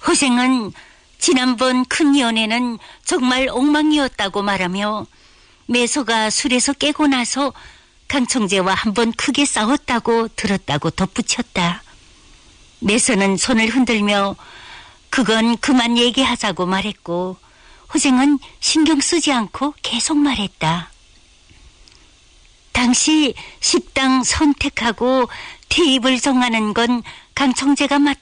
호생은 지난번 큰 연애는 정말 엉망이었다고 말하며 매소가 술에서 깨고 나서 강청재와 한번 크게 싸웠다고 들었다고 덧붙였다. 매소는 손을 흔들며 그건 그만 얘기하자고 말했고 호생은 신경 쓰지 않고 계속 말했다. 당시 식당 선택하고 테이블 정하는 건 강청재가 맡았다.